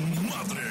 con madre.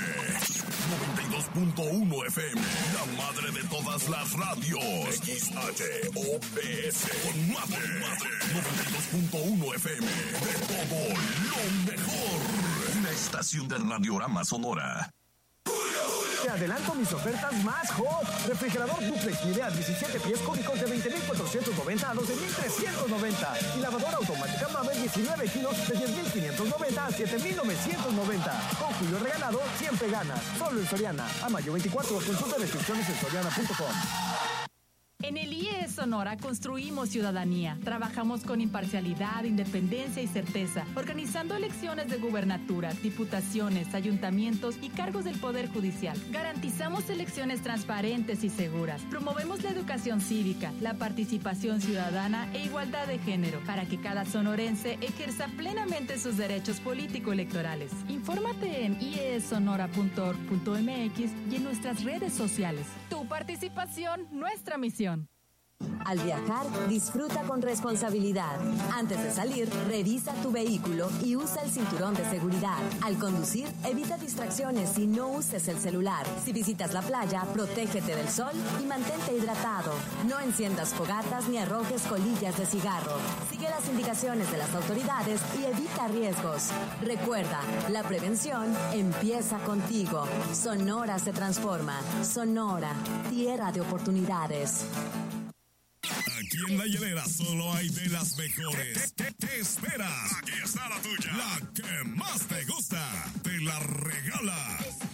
92.1 FM, la madre de todas las radios. XHOPS, con madre. 92.1 FM, de todo lo mejor. Una estación de Radiorama Sonora. Te adelanto mis ofertas más hot. Refrigerador duplex Midea 17 pies cúbicos de 20,490 a 12,390. Y lavadora automática Mave 19 kilos de 10,590 a 7,990. Con Julio regalado, siempre ganas. Solo en Soriana. A mayo 24, consulta restricciones en soriana.com. En el IES Sonora construimos ciudadanía. Trabajamos con imparcialidad, independencia y certeza, organizando elecciones de gubernaturas, diputaciones, ayuntamientos y cargos del Poder Judicial. Garantizamos elecciones transparentes y seguras. Promovemos la educación cívica, la participación ciudadana e igualdad de género, para que cada sonorense ejerza plenamente sus derechos político-electorales. Infórmate en iesonora.org.mx y en nuestras redes sociales. Tu participación, nuestra misión. Al viajar, disfruta con responsabilidad. Antes de salir, revisa tu vehículo y usa el cinturón de seguridad. Al conducir, evita distracciones y no uses el celular. Si visitas la playa, protégete del sol y mantente hidratado. No enciendas fogatas ni arrojes colillas de cigarro. Sigue las indicaciones de las autoridades y evita riesgos. Recuerda, la prevención empieza contigo. Sonora se transforma. Sonora, tierra de oportunidades. Aquí en La Hielera solo hay de las mejores. ¿Qué esperas? Aquí está la tuya. La que más te gusta. Te la regala.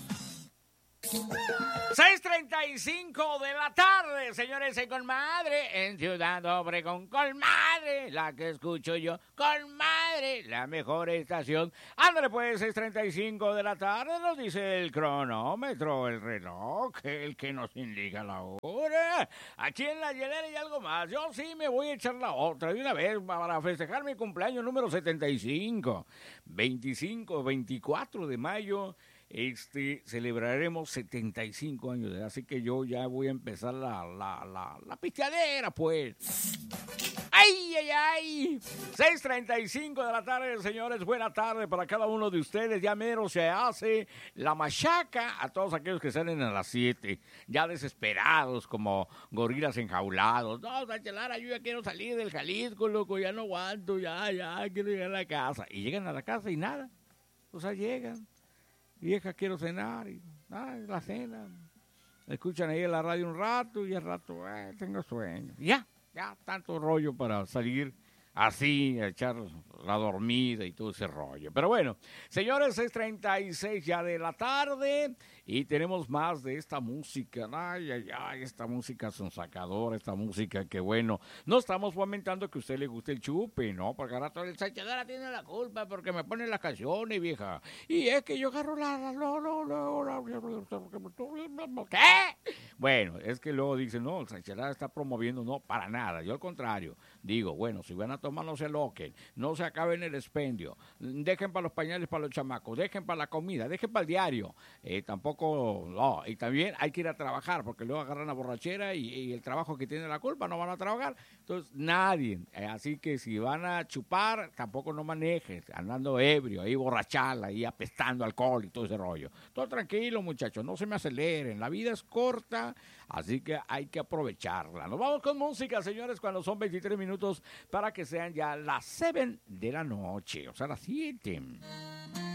6:35 de la tarde, señores, en Colmadre, en Ciudad Obregón, Colmadre, la que escucho yo, Colmadre, la mejor estación. Ándale pues, 6:35 de la tarde, nos dice el cronómetro, el reloj, el que nos indica la hora. Aquí en La Hielera y algo más, yo sí me voy a echar la otra de una vez para festejar mi cumpleaños número 75, 24 de mayo. Celebraremos 75 años de edad, así que yo ya voy a empezar la pisteadera, pues. ¡Ay, ay, ay! 6:35 de la tarde, señores, buena tarde para cada uno de ustedes. Ya mero se hace la machaca a todos aquellos que salen a las 7, ya desesperados como gorilas enjaulados. No, Sanchelara, yo ya quiero salir del Jalisco, loco, ya no aguanto, ya, quiero llegar a la casa. Y llegan a la casa y nada, o sea, llegan. Vieja, quiero cenar, y la cena. Escuchan ahí en la radio un rato y al rato, tengo sueño. Ya, tanto rollo para salir así, a echar la dormida y todo ese rollo. Pero bueno, señores, 6:36 ya de la tarde y tenemos más de esta música. Ay, esta música sonsacadora, esta música que bueno, no estamos fomentando que a usted le guste el chupe, ¿no? Porque ahora todo el Sanchelara tiene la culpa porque me pone las canciones, vieja. Y es que yo agarro ¿qué? Bueno, es que luego dicen, no, el Sanchelara está promoviendo, no, para nada. Yo al contrario, digo, bueno, si van a tomar, no se loquen, no se acaben el expendio, dejen para los pañales para los chamacos, dejen para la comida, dejen para el diario, tampoco, no, y también hay que ir a trabajar, porque luego agarran la borrachera y el trabajo que tiene la culpa, no van a trabajar, entonces nadie, así que si van a chupar, tampoco no manejen, andando ebrio, ahí borrachala, ahí apestando alcohol y todo ese rollo, todo tranquilo muchachos, no se me aceleren, la vida es corta, así que hay que aprovecharla. Nos vamos con música, señores, cuando son 23 minutos para que sean ya las 7 de la noche, o sea, las 7.